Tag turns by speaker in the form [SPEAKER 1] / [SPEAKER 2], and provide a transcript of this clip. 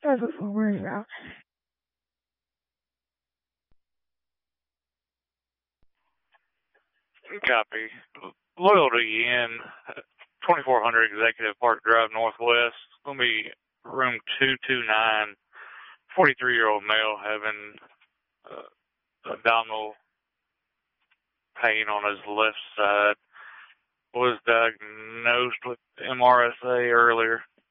[SPEAKER 1] That's what I'm worried about.
[SPEAKER 2] Copy. Loyalty Inn, 2400 Executive Park Drive Northwest. It's going to be room 229. 43-year-old male having abdominal pain on his left side. Was diagnosed with MRSA earlier.